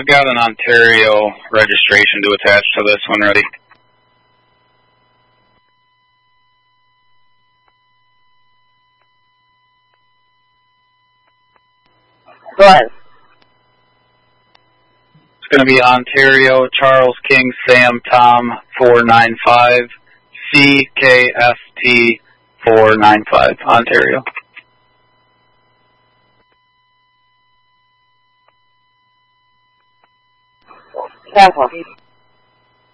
I've got an Ontario registration to attach to this one ready. Go ahead. It's going to be Ontario Charles King Sam Tom 495 CKST 495 Ontario. Careful.